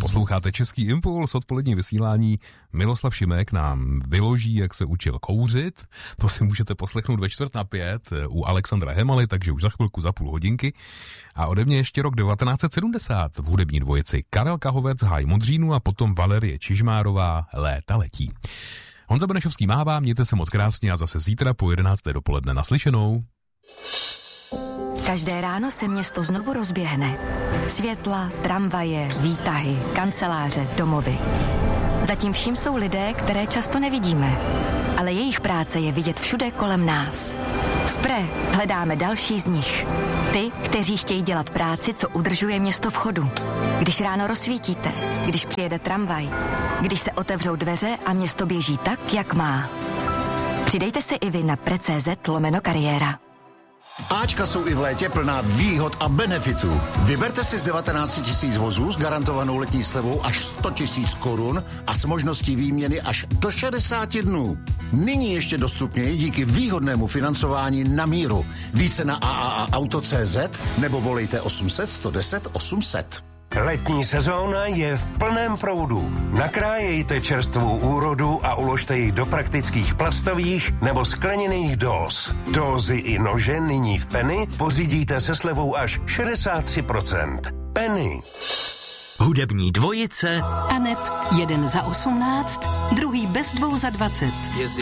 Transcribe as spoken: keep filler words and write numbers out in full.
Posloucháte Český impuls, odpolední vysílání. Miloslav Šimek nám vyloží, jak se učil kouřit. To si můžete poslechnout ve čtvrt na pět u Alexandra Hemaly, takže už za chvilku, za půl hodinky. A ode mě ještě rok devatenáct set sedmdesát v hudební dvojici Karel Kahovec, Háj Modřínu a potom Valerie Čižmárová, Léta letí. Honza Benešovský mává, mějte se moc krásně a zase zítra po jedenácté dopoledne naslyšenou. Každé ráno se město znovu rozběhne. Světla, tramvaje, výtahy, kanceláře, domovy. Zatím vším jsou lidé, které často nevidíme, ale jejich práce je vidět všude kolem nás. V Pre hledáme další z nich. Ty, kteří chtějí dělat práci, co udržuje město v chodu. Když ráno rozsvítíte, když přijede tramvaj, když se otevřou dveře a město běží tak, jak má. Přidejte se i vy na pre.cz lomeno kariéra. Ačka jsou i v létě plná výhod a benefitů. Vyberte si z devatenáct tisíc vozů s garantovanou letní slevou až sto tisíc korun a s možností výměny až do šedesáti dnů. Nyní ještě dostupněji díky výhodnému financování na míru. Více na a a a auto tečka cé zet nebo volejte osm set, sto deset, osm set. Letní sezóna je v plném proudu. Nakrájejte čerstvou úrodu a uložte ji do praktických plastových nebo skleněných dóz. Dózy i nože nyní v Penny pořídíte se slevou až šedesát tři procent. Penny. Hudební dvojice Aneb jeden za osmnáct, druhý bez dvou za dvacet.